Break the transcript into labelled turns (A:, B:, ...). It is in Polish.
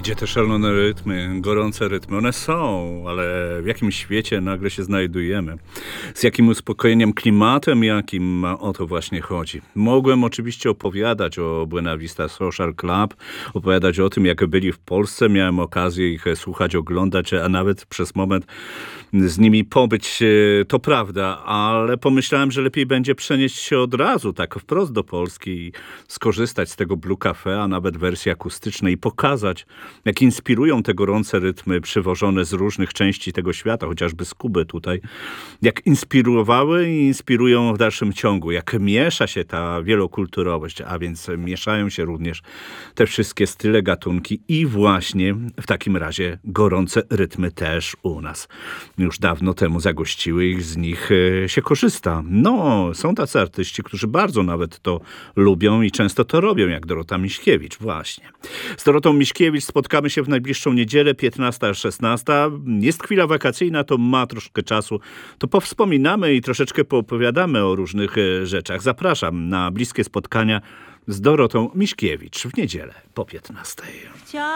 A: Gdzie te szalone rytmy, gorące rytmy? One są, ale w jakim świecie nagle się znajdujemy? Z jakim uspokojeniem, klimatem, jakim o to właśnie chodzi? Mogłem oczywiście opowiadać o Buena Vista Social Club, opowiadać o tym, jak byli w Polsce. Miałem okazję ich słuchać, oglądać, a nawet przez moment z nimi pobyć. To prawda, ale pomyślałem, że lepiej będzie przenieść się od razu, tak wprost do Polski i skorzystać z tego Blue Cafe, a nawet wersji akustycznej i pokazać, jak inspirują te gorące rytmy przywożone z różnych części tego świata, chociażby z Kuby tutaj, jak inspirowały i inspirują w dalszym ciągu, jak miesza się ta wielokulturowość, a więc mieszają się również te wszystkie style, gatunki i właśnie w takim razie gorące rytmy też u nas. Już dawno temu zagościły i z nich się korzysta. No, są tacy artyści, którzy bardzo nawet to lubią i często to robią, jak Dorota Miśkiewicz, właśnie. Z Dorotą Miśkiewicz spotkamy się w najbliższą niedzielę, 15-16. Jest chwila wakacyjna, to ma troszkę czasu. To powspominamy i troszeczkę poopowiadamy o różnych rzeczach. Zapraszam na bliskie spotkania z Dorotą Miśkiewicz w niedzielę po 15.